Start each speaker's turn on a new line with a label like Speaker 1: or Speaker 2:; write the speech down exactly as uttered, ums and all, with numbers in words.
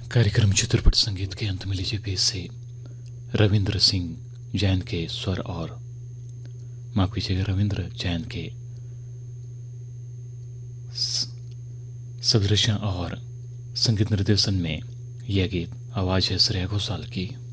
Speaker 1: कार्यक्रम चित्रपट संगीत के अंत में लीजिए पेश से रविंद्र सिंह जैन के स्वर और माफ कीजिएगा रविंद्र जैन के संरचना और संगीत निर्देशन में यह गीत। आवाज है श्रेया घोषाल की।